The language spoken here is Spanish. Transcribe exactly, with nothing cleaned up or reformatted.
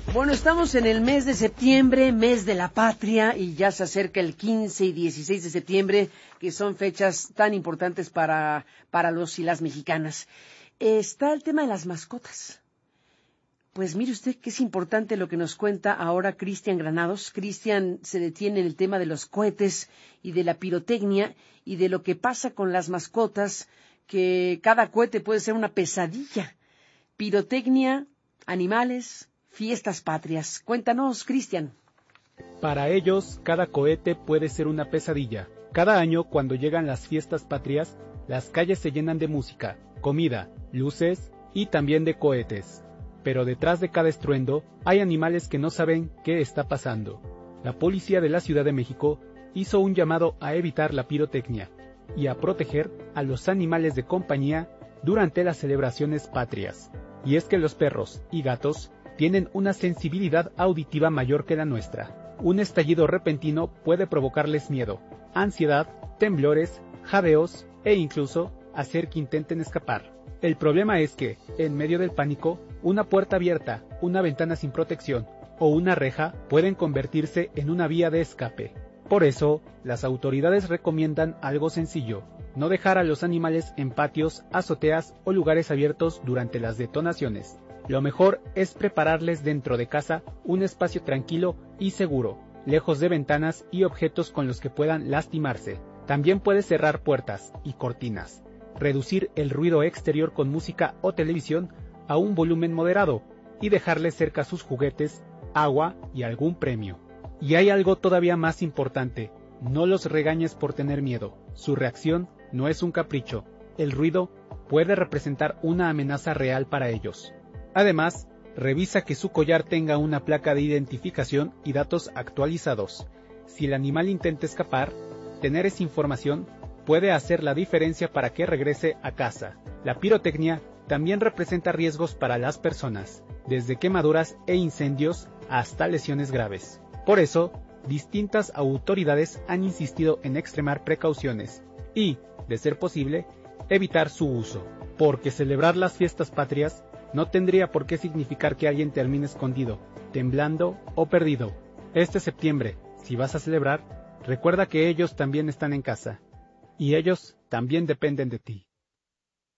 Bueno, estamos en el mes de septiembre, mes de la patria, y ya se acerca el quince y dieciséis de septiembre, que son fechas tan importantes para, para los y las mexicanas. Está el tema de las mascotas. Pues mire usted que es importante lo que nos cuenta ahora Cristian Granados. Cristian se detiene en el tema de los cohetes y de la pirotecnia y de lo que pasa con las mascotas, que cada cohete puede ser una pesadilla. Pirotecnia, animales, fiestas patrias. Cuéntanos, Cristian. Para ellos, cada cohete puede ser una pesadilla. Cada año, cuando llegan las fiestas patrias, las calles se llenan de música, comida, luces y también de cohetes. Pero detrás de cada estruendo hay animales que no saben qué está pasando. La policía de la Ciudad de México hizo un llamado a evitar la pirotecnia y a proteger a los animales de compañía durante las celebraciones patrias. Y es que los perros y gatos tienen una sensibilidad auditiva mayor que la nuestra. Un estallido repentino puede provocarles miedo, ansiedad, temblores, jadeos e incluso hacer que intenten escapar. El problema es que, en medio del pánico, una puerta abierta, una ventana sin protección o una reja pueden convertirse en una vía de escape. Por eso, las autoridades recomiendan algo sencillo: no dejar a los animales en patios, azoteas o lugares abiertos durante las detonaciones. Lo mejor es prepararles dentro de casa un espacio tranquilo y seguro, lejos de ventanas y objetos con los que puedan lastimarse. También puedes cerrar puertas y cortinas, reducir el ruido exterior con música o televisión a un volumen moderado y dejarles cerca sus juguetes, agua y algún premio. Y hay algo todavía más importante: no los regañes por tener miedo. Su reacción no es un capricho. El ruido puede representar una amenaza real para ellos. Además, revisa que su collar tenga una placa de identificación y datos actualizados. Si el animal intenta escapar, tener esa información puede hacer la diferencia para que regrese a casa. La pirotecnia también representa riesgos para las personas, desde quemaduras e incendios hasta lesiones graves. Por eso, distintas autoridades han insistido en extremar precauciones y, de ser posible, evitar su uso, porque celebrar las fiestas patrias no tendría por qué significar que alguien termine escondido, temblando o perdido. Este septiembre, si vas a celebrar, recuerda que ellos también están en casa, y ellos también dependen de ti.